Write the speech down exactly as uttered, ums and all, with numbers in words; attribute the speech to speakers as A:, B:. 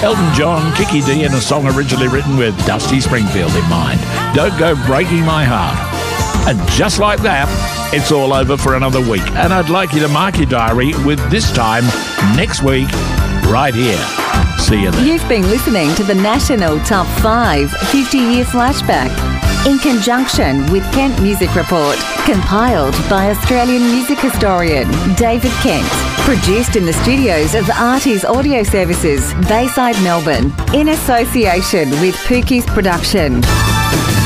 A: Elton John, Kiki D, and a song originally written with Dusty Springfield in mind. Don't Go Breaking My Heart. And just like that, it's all over for another week. And I'd like you to mark your diary with this time next week, right here. See you then.
B: You've been listening to the National Top five fifty-year Flashback in conjunction with Kent Music Report, compiled by Australian music historian David Kent. Produced in the studios of Artie's Audio Services, Bayside, Melbourne, in association with Pookie's Production.